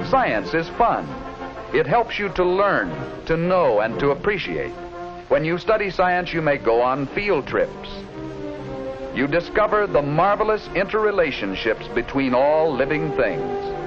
Science is fun. It helps you to learn, to know, and to appreciate. When you study science, you may go on field trips. You discover the marvelous interrelationships between all living things.